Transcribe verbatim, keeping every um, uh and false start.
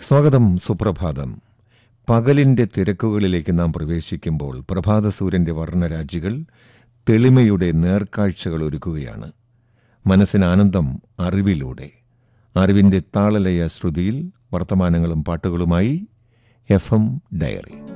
സ്വാഗതം. സുപ്രഭാതം. പകലിന്റെ തിരക്കുകളിലേക്ക് നാം പ്രവേശിക്കുമ്പോൾ പ്രഭാതസൂര്യന്റെ വർണ്ണരാജികൾ തെളിമയുടെ നേർക്കാഴ്ചകൾ ഒരുക്കുകയാണ്. മനസ്സിന് ആനന്ദം അറിവിലൂടെ. അറിവിന്റെ താളലയ ശ്രുതിയിൽ വർത്തമാനങ്ങളും പാട്ടുകളുമായി എഫ് എം ഡയറി.